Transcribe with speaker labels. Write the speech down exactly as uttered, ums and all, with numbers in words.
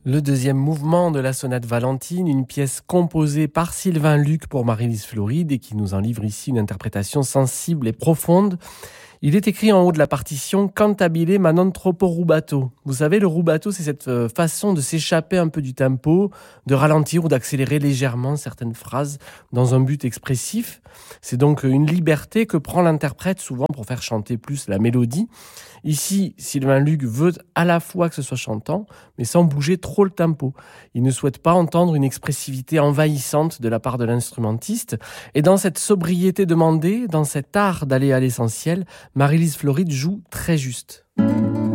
Speaker 1: Le deuxième mouvement de la sonate Valentine, une pièce composée par Sylvain Luc pour Marie-Lise Floride et qui nous en livre ici une interprétation sensible et profonde. Il est écrit en haut de la partition « Cantabile ma non troppo rubato ». Vous savez, le rubato, c'est cette façon de s'échapper un peu du tempo, de ralentir ou d'accélérer légèrement certaines phrases dans un but expressif. C'est donc une liberté que prend l'interprète souvent pour faire chanter plus la mélodie. Ici, Sylvain Luc veut à la fois que ce soit chantant, mais sans bouger trop le tempo. Il ne souhaite pas entendre une expressivité envahissante de la part de l'instrumentiste. Et dans cette sobriété demandée, dans cet art d'aller à l'essentiel, Marie-Lise Floride joue très juste.